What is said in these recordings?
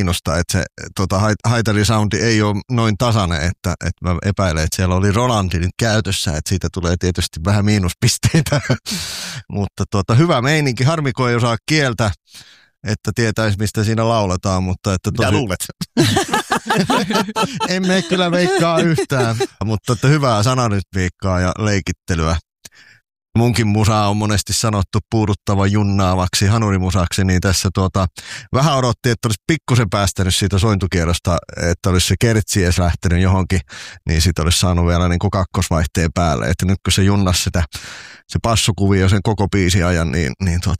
minusta, että se haitarisoundi ei ole noin tasainen, että mä epäilen, että siellä oli Rolandi nyt käytössä, että siitä tulee tietysti vähän miinuspisteitä, mutta hyvä meininki, harmi kun ei osaa kieltä, että tietäisi mistä siinä lauletaan, mutta että mitä luulet? Emme kyllä veikkaa yhtään, mutta että hyvää sananviikkaa ja leikittelyä. Munkin musa on monesti sanottu puuduttava junnaavaksi hanurimusaksi, niin tässä vähän odotti, että olisi pikkusen päästänyt siitä sointukierrosta, että olisi se kertsi edes lähtenyt johonkin, niin sitten olisi saanut vielä niin kuin kakkosvaihteen päälle. Että nyt kun se junnasi se passukuvio sen koko biisin ajan, niin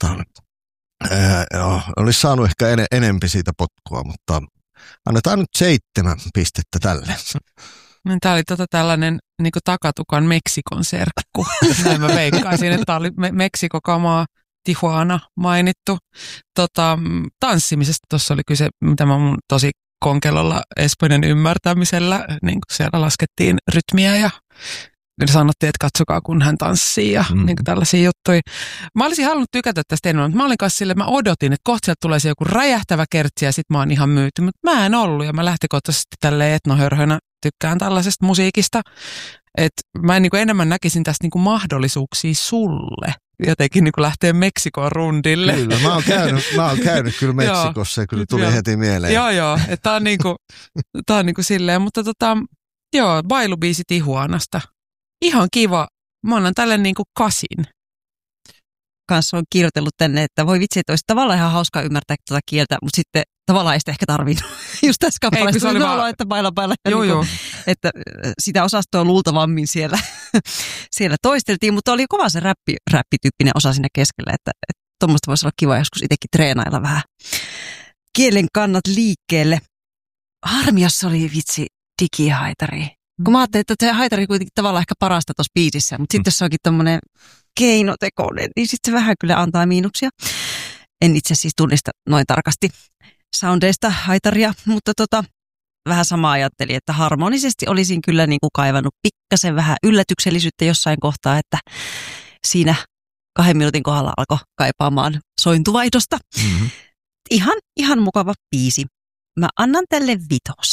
olisi saanut ehkä enempi siitä potkua, mutta annetaan nyt 7 pistettä tälle. Tämä oli tällainen niin kuin takatukan Meksikon serkku. Näin mä veikkaisin, että tämä oli Meksikokamaa, Tijuana mainittu. Tanssimisesta tuossa oli kyse, mitä mä mun tosi konkelolla espanjan ymmärtämisellä, niin kuin siellä laskettiin rytmiä ja sanottiin, että katsokaa kun hän tanssii ja niin kuin tällaisia juttuja. Mä olisin halunnut tykätä tästä enemmän, mutta mä olin kanssa silleen, mä odotin, että kohta sieltä tulee se joku räjähtävä kertsi ja sit mä oon ihan myyty, mutta mä en ollut ja mä lähtökohtaisesti tälleen etnohörhönä tykkään tällaisesta musiikista, että mä niin kuin enemmän näkisin tästä niin kuin mahdollisuuksia sulle jotenkin niin kuin lähteä Meksikon rundille. Kyllä, mä oon käynyt kyllä Meksikossa ja kyllä tuli heti mieleen. Joo, että tää on niinku silleen, mutta bailubiisi Tijuanasta. Ihan kiva. Mä annan tälle niinku 8. Kanssa on kirjoitellut tänne, että voi vitsi, että olisi tavallaan ihan hauska ymmärtää tuota kieltä, mutta sitten tavallaan ei sitä ehkä tarvinnut. Just tässä kappaleessa oli vaan että baila. Joo. Että sitä osastoa luultavammin siellä toisteltiin, mutta oli kova se räppityyppinen osa siinä keskellä, että tuommoista voisi olla kiva joskus itsekin treenailla vähän kielen kannat liikkeelle. Harmi, jos oli vitsi digihaitari. Kun mä ajattelin, että se haitari kuitenkin tavallaan ehkä parasta tuossa biisissä, mutta sitten jos se onkin tommoinen keinotekoinen, niin sitten se vähän kyllä antaa miinuksia. En itse siis tunnista noin tarkasti soundeista haitaria, mutta vähän sama ajattelin, että harmonisesti olisin kyllä niin kuin kaivannut pikkasen vähän yllätyksellisyyttä jossain kohtaa, että siinä 2 minuutin kohdalla alkoi kaipaamaan sointuvaihdosta. Mm-hmm. Ihan mukava biisi. Mä annan tälle 5.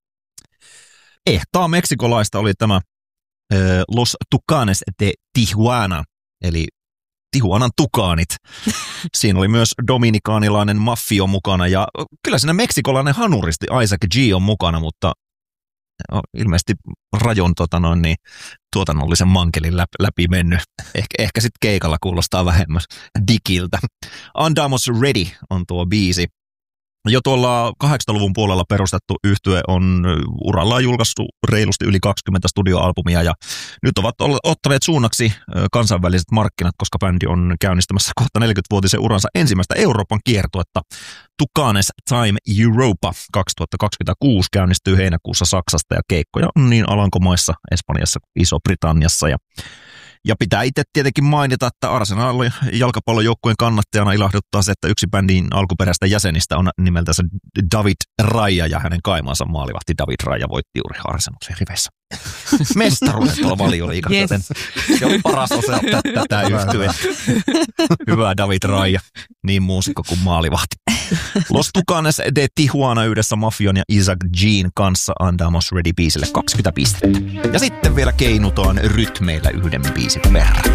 Ehtaa meksikolaista oli tämä Los Tucanes de Tijuana, eli Tijuanan tukaanit. Siinä oli myös dominikaanilainen maffio mukana ja kyllä siinä meksikolainen hanuristi Isaac G on mukana, mutta ilmeisesti rajon tuotannollisen mankelin läpi mennyt. Ehkä sitten keikalla kuulostaa vähemmän digiltä. Andamos Ready on tuo biisi. Jo tuolla 80-luvun puolella perustettu yhtye on urallaan julkaistu reilusti yli 20 studioalbumia ja nyt ovat ottaneet suunnaksi kansainväliset markkinat, koska bändi on käynnistämässä kohta 40-vuotisen uransa ensimmäistä Euroopan kiertuetta. Tucanes Time Europa 2026 käynnistyy heinäkuussa Saksasta ja keikkoja on niin Alankomaissa, Espanjassa kuin Iso-Britanniassa ja pitää itse tietenkin mainita, että Arsenalin jalkapallojoukkueen kannattajana ilahduttaa se, että yksi bändin alkuperäistä jäsenistä on nimeltänsä David Raya ja hänen kaimaansa maalivahti David Raya voitti juuri Arsenalin riveissä. Mestaruudet tuolla Valioliigassa. Yes. Se on paras osa tätä yhtyä. Hyvä David Raya, niin muusikko kuin maalivahti. Los Tucanes de Tijuana yhdessä Mafion ja Isaac Jean kanssa Andamos Ready biisille 20 pistettä. Ja sitten vielä keinutaan rytmeillä 1 biisin verran.